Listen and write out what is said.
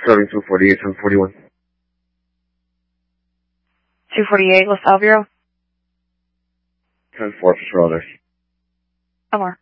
Starting 248, 1041. 248, LaSalle Bureau. 10-4 for Schroeder. Omar.